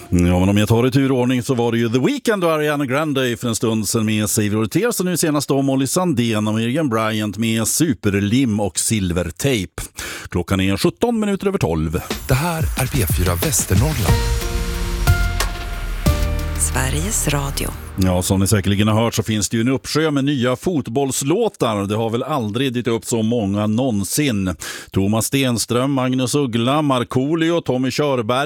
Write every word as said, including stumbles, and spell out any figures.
Ja, men om jag tar det i turordning så var det ju The Weeknd och Ariana Grande för en stund sedan med Save Tears, och nu senast då Molly Sandén och Miriam Bryant med Superlim och Silvertejp. Klockan är sjutton minuter över tolv. Det här är P fyra Västernorrland. Sveriges Radio. Ja, som ni säkerligen har hört så finns det ju en uppsjö med nya fotbollslåtar. Det har väl aldrig dykt upp så många någonsin. Thomas Stenström, Magnus Uggla, Markoolio, Tommy Körberg,